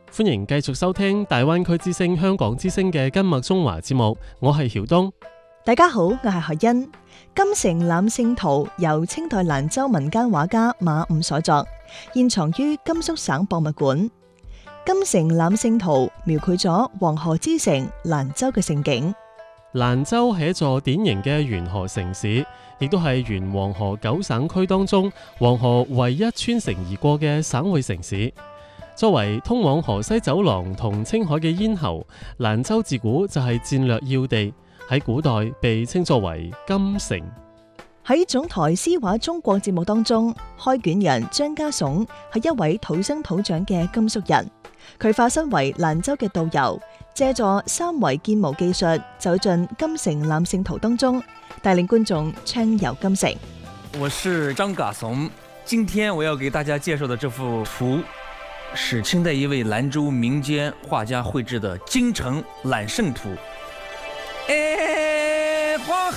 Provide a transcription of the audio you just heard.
歡迎繼續收聽大灣區之聲香港之聲嘅金麥中華節目，我係曉東。 大家好，我係何欣。金城欖勝圖由清代蘭州民間畫家馬伍所作，現藏於甘肅省博物館。金城欖勝圖描繪咗黃河之城蘭州嘅盛景。 蘭州係一座典型嘅沿河城市，亦都係沿黃河9省區當中黃河唯一穿城而過嘅省會城市。作為通往河西走廊同青海嘅咽喉，蘭州自古就係戰略要地，喺古代被稱作為金城。 喺總台詩畫中國節目當中，開卷人張家竦係一位土生土長嘅甘肅人，佢化身為蘭州嘅導遊，借助三維建模技術走進金城欖勝圖當中，帶領觀眾暢遊金城。 我是張家竦，今天我要給大家介紹的這幅圖是清代一位蘭州民間畫家繪製的《金城欖勝圖》。